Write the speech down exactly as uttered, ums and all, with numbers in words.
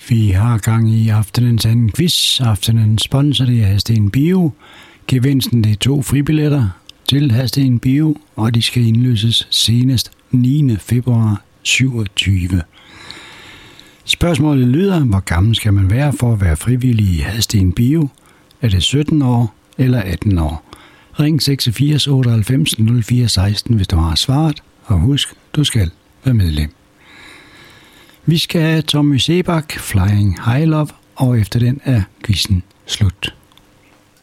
Vi har gang i aftenens anden quiz. Aftenens sponsor det er Hadsten Bio. Gevinsten det er to fribilletter til Hadsten Bio, og de skal indløses senest niende februar syvogtyve. Spørgsmålet lyder, hvor gammel skal man være for at være frivillig i Hadsten Bio? Er det sytten år eller atten år? Ring seksogfirs otteoghalvfems nul fire seksten, hvis du har svaret, og husk, du skal være medlem. Vi skal have Tommy Sebak, Flying High Love, og efter den er quizzen slut.